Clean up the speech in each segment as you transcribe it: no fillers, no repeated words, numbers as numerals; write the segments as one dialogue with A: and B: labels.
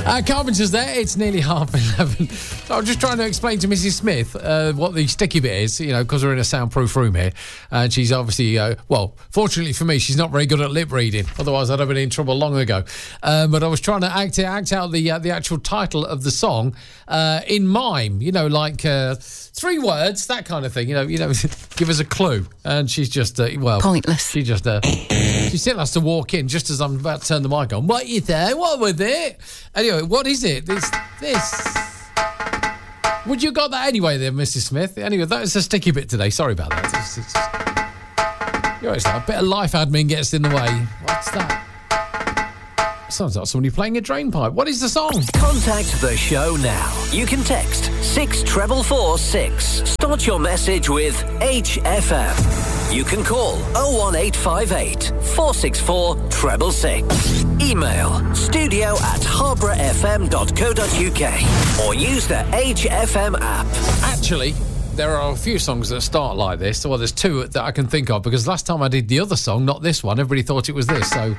A: Carpenter's there. It's nearly 11:30. So I'm just trying to explain to Mrs. Smith what the sticky bit is, because we're in a soundproof room here. And she's obviously, fortunately for me, she's not very good at lip reading. Otherwise, I'd have been in trouble long ago. But I was trying to act out the actual title of the song in mime, like 3 words, that kind of thing. Give us a clue. And she's just,
B: pointless.
A: She just, she still has to walk in just as I'm about to turn the mic on. What you there? What with it? Anyway, what is it? This. Would you got that anyway there, Mrs. Smith? Anyway, that is a sticky bit today. Sorry about that. It's a bit of life admin gets in the way. What's that? Sounds like somebody playing a drain pipe. What is the song?
C: Contact the show now. You can text 64446. Start your message with HFM. You can call 01858 464 666. Email studio@harbourfm.co.uk or use the HFM app.
A: Actually, there are a few songs that start like this. Well, there's 2 that I can think of, because last time I did the other song, not this one, everybody thought it was this, so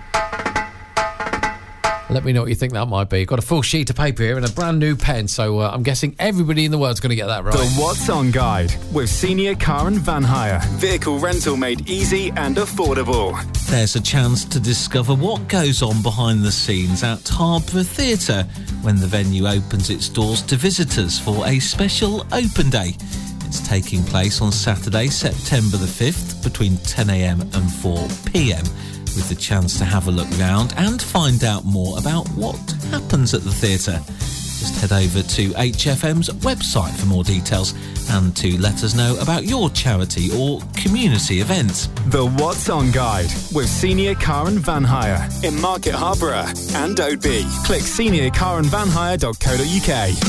A: let me know what you think that might be. Got a full sheet of paper here and a brand new pen, so I'm guessing everybody in the world's going to get that right.
D: The What's On Guide with Senior Car and Van Hire. Vehicle rental made easy and affordable.
E: There's a chance to discover what goes on behind the scenes at Harbour Theatre when the venue opens its doors to visitors for a special open day. It's taking place on Saturday, September the 5th, between 10 a.m. and 4 p.m, with the chance to have a look round and find out more about what happens at the theatre. Just head over to HFM's website for more details and to let us know about your charity or community event.
D: The What's On Guide with Senior Car and Van Hire in Market Harborough and Oadby. Click seniorcarandvanhire.co.uk.